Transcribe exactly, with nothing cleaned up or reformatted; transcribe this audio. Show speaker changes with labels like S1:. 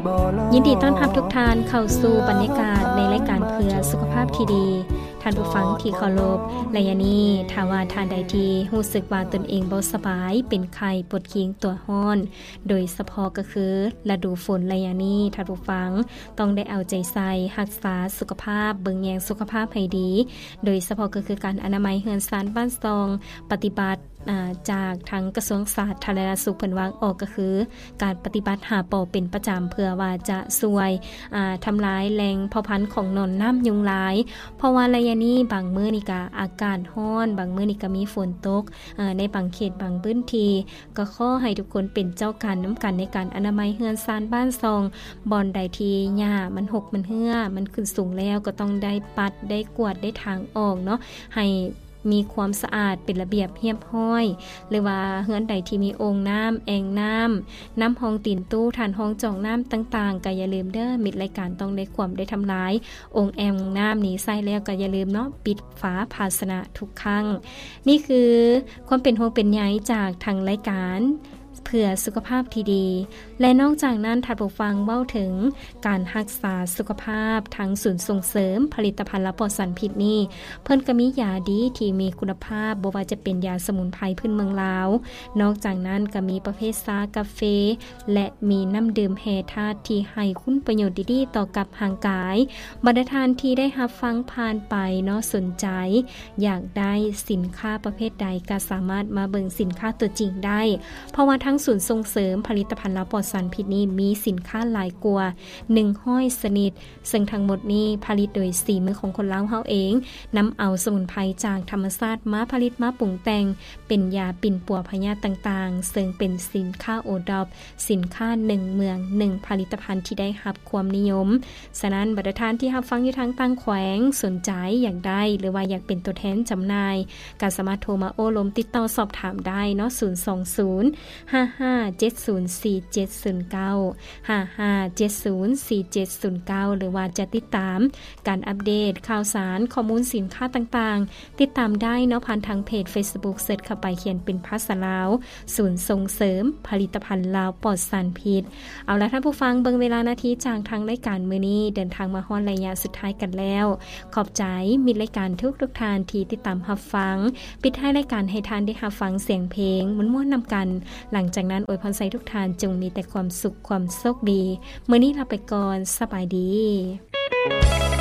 S1: ยินดีต้อนรับทุกท่านเข้าสู่บรรยากาศในรายการเพื่อสุขภาพที่ดีท่านผู้ฟังที่เคารพและยะนี้ถ้าว่าท่านใดที่รู้สึกว่าตนเองบ่สบายเป็นไข้ปวดขิงตัวร้อนโดยเฉพาะก็คือฤดูฝนและยะนี้ท่านผู้ฟังต้องได้เอาใจใส่รักษาสุขภาพเบิ่งแยงสุขภาพให้ดีโดยเฉพาะก็คือการอนามัยเฮือนซานบ้านซองปฏิบัติจากทางกระทรวงสาธารณสุขเพิ่นวางออกก็คือการปฏิบัติหาปอเป็นประจำเพื่อว่าจะช่วยทำลายแหล่งเผ่าพันธุ์ของหนอนน้ำยุงลายเพราะว่าระยะนี้บางมื้อนี่ก็อากาศร้อนบางมื้อนี่ก็มีฝนตกในบางเขตบางพื้นที่ก็ขอให้ทุกคนเป็นเจ้าการน้ำกันในการอนามัยเฮือนซานบ้านซองบ่อนใดที่หญ้ามันหกมันเหื่อมันขึ้นสูงแล้วก็ต้องได้ปัดได้กวาดได้ทางออกเนาะให้มีความสะอาดเป็นระเบียบเรียบร้อยหรือว่าเฮือนใดที่มีโอ่งน้ำแอ่งน้ำน้ำห้องตีนตู้ฐานห้องจ่องน้ำต่างๆก็อย่าลืมเด้อมิดรายการต้องได้ความได้ทำลายโอ่งแอ่งน้ำนี้ใส่แล้วก็อย่าลืมเนาะปิดฝาภาชนะทุกครั้งนี่คือความเป็นห่วงเป็นใยจากทางรายการเพื่อสุขภาพที่ดีและนอกจากนั้นท่านผู้ฟังเว้าถึงการรักษาสุขภาพทางศูนย์ส่งเสริมผลิตภัณฑ์และปลอดสารพิษนี่เพิ่นก็มียาดีที่มีคุณภาพบ่ว่าจะเป็นยาสมุนไพรพื้นเมืองลาวนอกจากนั้นก็มีประเภทชากาแฟและมีน้ำดื่มแฮธาตุที่ให้คุณประโยชน์ดีๆต่อกับร่างกายบรรดาท่านที่ได้รับฟังผ่านไปเนาะสนใจอยากได้สินค้าประเภทใดก็สามารถมาเบิ่งสินค้าตัวจริงได้เพราะว่าทั้งศูนย์ส่งเสริมผลิตภัณฑ์และปลอดสารพิษนี้มีสินค้าหลายกว่าหนึ่งร้อยชนิดซึ่งทั้งหมดนี้ผลิตโดยสีมือของคนลาวเฮาเองนำเอาสมุนไพรจากธรรมชาติมาผลิตมาปรุงแต่งเป็นยาปิ่นปัวพยาธิต่างๆซึ่งเป็นสินค้าโอท็อปสินค้าหนึ่งเมืองหนึ่งผลิตภัณฑ์ที่ได้รับความนิยมฉะนั้นบรรดาท่านที่รับฟังอยู่ทางต่างแขวงสนใจอยากได้หรือว่าอยากเป็นตัวแทนจำหน่ายก็สามารถโทรมาโอ้ลมติดต่อสอบถามได้เนาะศูนย์ สอง ศูนย์ ห้า ห้า เจ็ด ศูนย์ สี่ เจ็ด ศูนย์ เก้า ห้า ห้า เจ็ด ศูนย์ สี่ เจ็ด ศูนย์ เก้าหรือว่าจะติดตามการอัปเดตข่าวสารข้อมูลสินค้าต่างๆติดตามได้เนาะผ่านทางเพจ Facebook เสิร์ชเข้าไปเขียนเป็นภาษาลาวศูนย์ส่งเสริมผลิตภัณฑ์ลาวปลอดสารพิษเอาล่ะท่านผู้ฟังเบิ่งเวลานาทีจากทางรายการมื้อนี้เดินทางมาฮอดระยะสุดท้ายกันแล้วขอบใจมิตรรายการทุกทุกท่านที่ติดตามรับฟังปิดท้ายรายการให้ท่านได้รับฟังเสียงเพลงม่วนๆนำกันหลังจากนั้นอวยพรใส่ทุกท่านจงมีแต่ความสุขความโชคดีมื้อนี้ลาไปก่อนสบายดี